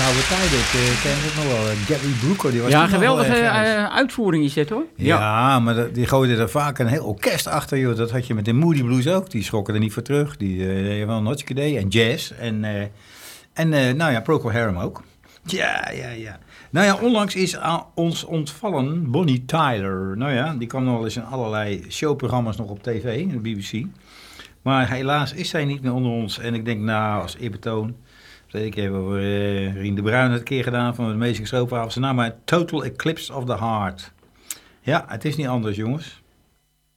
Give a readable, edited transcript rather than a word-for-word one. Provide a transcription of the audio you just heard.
oude tijden. Ik ken het nog wel. Gary Brooker, die was Ja, toen nog wel geweldige erg uitvoering is dit hoor. Ja, maar die gooide er vaak een heel orkest achter, joh. Dat had je met de Moody Blues ook. Die schrokken er niet voor terug. Die deden wel een hartstikke idee. En jazz. En nou ja, Procol Harum ook. Ja. Nou ja, onlangs is ons ontvallen Bonnie Tyler. Nou ja, die kwam nog wel eens in allerlei showprogramma's nog op tv, de BBC. Maar helaas is zij niet meer onder ons. En ik denk, nou, als eerbetoon... Ik heb over Rien de Bruin het een keer gedaan van de meeste gestroopwafels. Zijn naam maar Total Eclipse of the Heart. Ja, het is niet anders, jongens.